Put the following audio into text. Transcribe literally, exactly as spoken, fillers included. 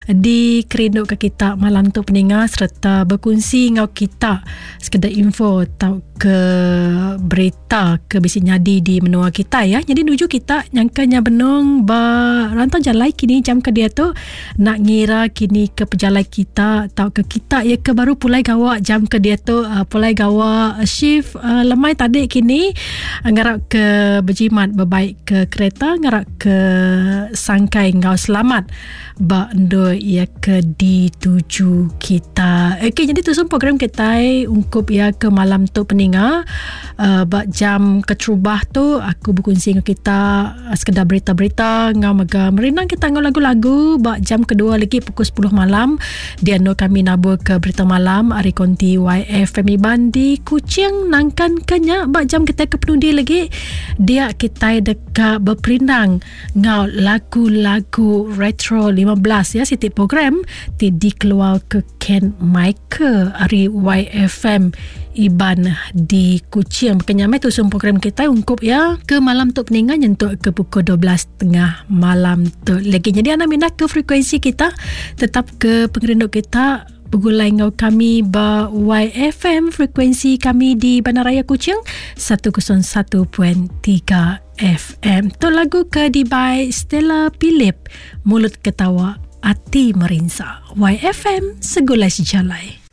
di Kerinduk ke kita malam tu pendengar, serta berkongsi ngau kita sekedar info atau ke berita ke bisi nyadi di menua kita ya. Jadi nuju kita nyangkanya benung ba rantau jalai kini jam ke dia tu nak ngira kini ke pejalai kita atau ke kita ya ke baru pulai gawa jam ke dia tu uh, pulai gawa uh, shift uh, lemai tadi kini uh, ngarak ke berjimat berbaik ke kereta, ngarak ke sangkai ngau selamat ba endo ya ke dituju kita. Okey, jadi tu semua program kita ungkup ya ke malam tu peninga uh, bak jam kecerubah tu aku berkongsi dengan kita uh, sekedar berita-berita ngau mega merinang kita ngau lagu-lagu bak jam kedua lagi pukul sepuluh malam dia no kami nabur ke berita malam Ari Konti Y F M Iban di Kuching nangkan kenya bak jam kita ke penundi lagi dia kita dekat berperindang ngau lagu-lagu retro lima belas ya setiap program ti dikeluar ke Ken Michael Ari Y F M Iban di Kuching. Makanya tu semua program kita ungkup ya ke malam tu peningan nyentuh ke pukul dua belas tengah malam tu lagi. Jadi anda minat ke frekuensi kita tetap ke pengerinduk kita bergulai ngau kami ba Y F M frekuensi kami di Bandaraya Kuching seratus satu perpuluhan tiga F M. Tu lagu ke di by Stella Philip Mulut Ketawa Hati Merinsa. Y F M Segulai Sejalai.